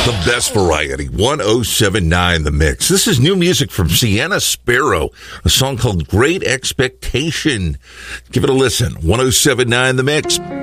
The best variety, 107.9 The Mix. This is new music from Sienna Sparrow, a song called Great Expectation. Give it a listen, 107.9 The Mix.